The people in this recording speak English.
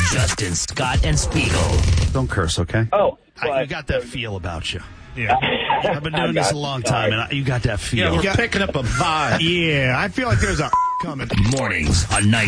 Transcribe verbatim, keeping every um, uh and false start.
Justin, Scott, and Spiegel. Don't curse, okay? Oh, I, you got that feel about you. Yeah. I've been doing this a long time, and I, you got that feel. Yeah, we're picking up a vibe. Yeah, I feel like there's a coming. Mornings on ninety